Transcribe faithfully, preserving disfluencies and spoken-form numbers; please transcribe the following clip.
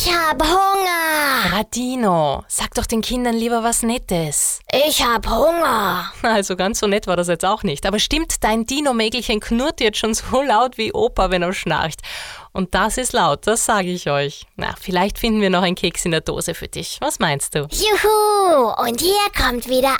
Ich hab Hunger. Radino, sag doch den Kindern lieber was Nettes. Ich hab Hunger. Also ganz so nett war das jetzt auch nicht. Aber stimmt, dein Dino-Mägelchen knurrt jetzt schon so laut wie Opa, wenn er schnarcht. Und das ist laut, das sage ich euch. Na, vielleicht finden wir noch einen Keks in der Dose für dich. Was meinst du? Juhu, und hier kommt wieder